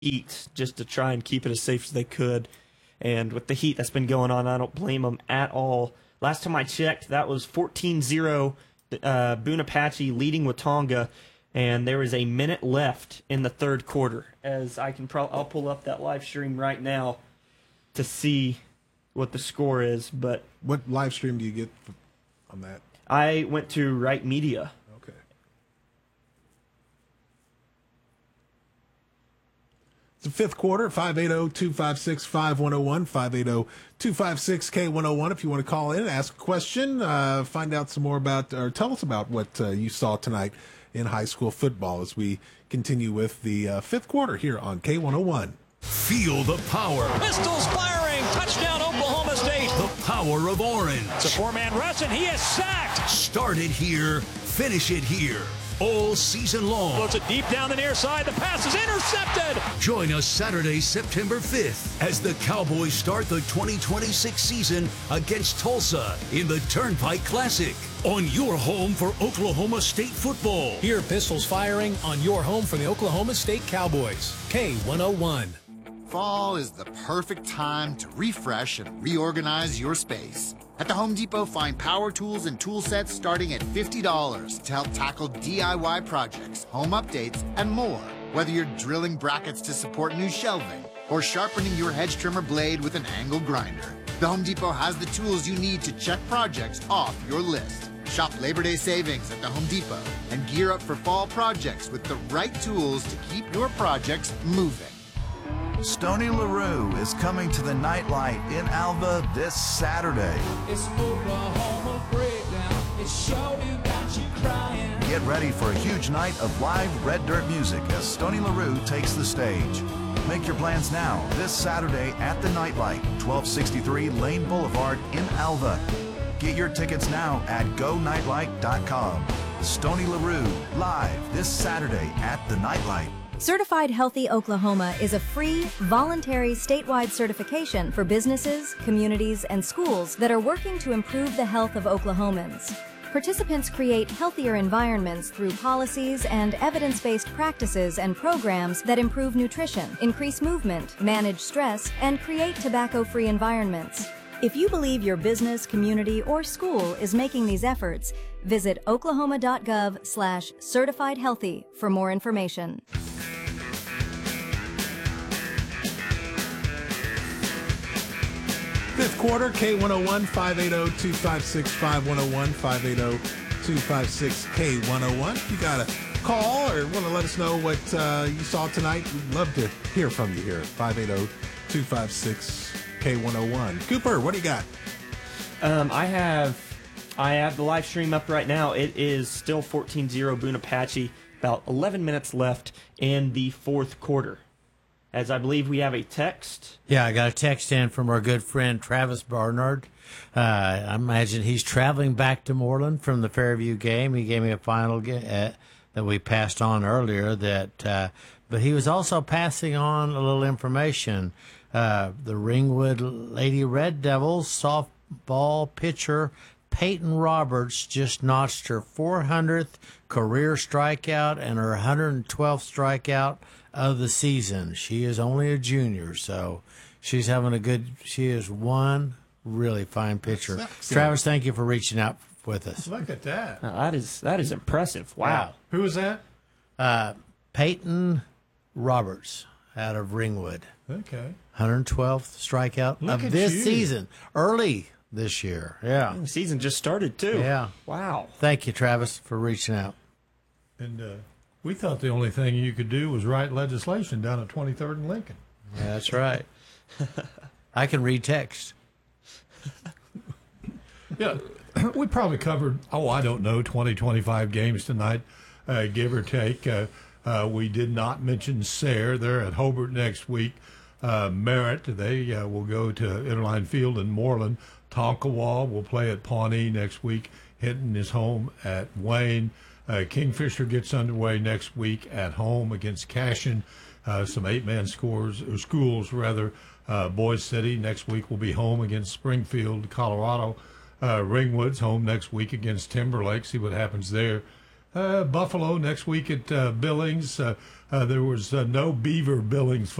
heat just to try and keep it as safe as they could. And with the heat that's been going on, I don't blame them at all. Last time I checked, that was 14-0 Boone Apache leading Watonga, and there is a minute left in the third quarter. As I'll pull up that live stream right now to see what the score is. But what live stream do you get on that? I went to Right Media. Okay. It's the fifth quarter, 580-256-5101, 580-256-K101. If you want to call in, ask a question, find out some more about, or tell us about what you saw tonight in high school football as we continue with the fifth quarter here on K101. Feel the power. Pistols firing. Touchdown, Oklahoma State. The power of Orange. It's a four-man rush, and he is sacked. Start it here, finish it here. All season long. Floats it deep down the near side. The pass is intercepted. Join us Saturday, September 5th, as the Cowboys start the 2026 season against Tulsa in the Turnpike Classic. On your home for Oklahoma State football. Hear pistols firing on your home for the Oklahoma State Cowboys. K101. Fall is the perfect time to refresh and reorganize your space. At the Home Depot, find power tools and tool sets starting at $50 to help tackle DIY projects, home updates, and more. Whether you're drilling brackets to support new shelving or sharpening your hedge trimmer blade with an angle grinder, the Home Depot has the tools you need to check projects off your list. Shop Labor Day savings at the Home Depot and gear up for fall projects with the right tools to keep your projects moving. Stoney LaRue is coming to the Nightlight in Alva this Saturday. It's Oklahoma breakdown. It sure got you crying. Get ready for a huge night of live Red Dirt music as Stoney LaRue takes the stage. Make your plans now this Saturday at the Nightlight, 1263 Lane Boulevard in Alva. Get your tickets now at gonightlight.com. Stoney LaRue live this Saturday at the Nightlight. Certified Healthy Oklahoma is a free, voluntary statewide certification for businesses, communities, and schools that are working to improve the health of Oklahomans. Participants create healthier environments through policies and evidence-based practices and programs that improve nutrition, increase movement, manage stress, and create tobacco-free environments. If you believe your business, community, or school is making these efforts, visit oklahoma.gov/certifiedhealthy for more information. Fifth quarter, K101, 580-256-5101, 580-256-K101. If you got a call or want to let us know what you saw tonight, we'd love to hear from you here at 580-256-K101. Cooper, what do you got? I have the live stream up right now. It is still 14-0 Boone Apache. About 11 minutes left in the fourth quarter. As I believe we have a text. Yeah, I got a text in from our good friend Travis Barnard. I imagine he's traveling back to Moreland from the Fairview game. He gave me a final that we passed on earlier. But he was also passing on a little information. The Ringwood Lady Red Devils softball pitcher Peyton Roberts just notched her 400th career strikeout and her 112th strikeout of the season. She is only a junior, so she is one really fine pitcher. Travis, thank you for reaching out with us. Look at that. That is impressive. Wow. Who was that? Peyton Roberts out of Ringwood. Okay. 112th strikeout of this season. Early this year. Yeah. The season just started, too. Yeah. Wow. Thank you, Travis, for reaching out. And we thought the only thing you could do was write legislation down at 23rd and Lincoln. Yeah, that's right. I can read text. Yeah. We probably covered, 20, 25 games tonight, give or take. We did not mention Sayre. They're at Hobart next week. Merritt, they will go to Interline Field in Moreland. Tonkawa will play at Pawnee next week. Hinton is home at Wayne. Kingfisher gets underway next week at home against Cashion. Some eight-man schools. Boys City next week will be home against Springfield, Colorado. Ringwood's home next week against Timberlake. See what happens there. Buffalo next week at Billings. there was no Beaver Billings